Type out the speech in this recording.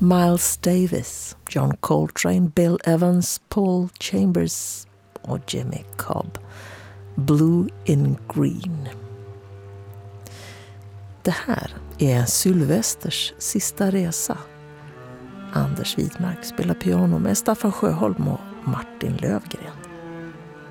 Miles Davis, John Coltrane, Bill Evans, Paul Chambers och Jimmy Cobb. Blue in Green. Det här är Sylvesters sista resa. Anders Widmark spelar piano med Staffan Sjöholm och Martin Lövgren.